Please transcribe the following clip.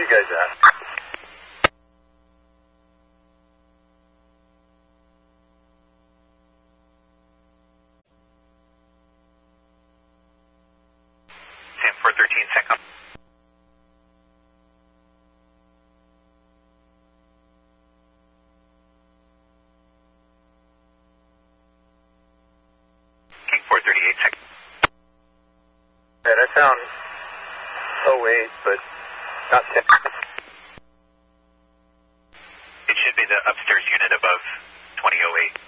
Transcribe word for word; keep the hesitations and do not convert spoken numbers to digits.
you guys at? Sam four thirteen, second. King four thirty-eight, second. Yeah, I found oh eight, but not ten. It should be the upstairs unit above twenty oh eight.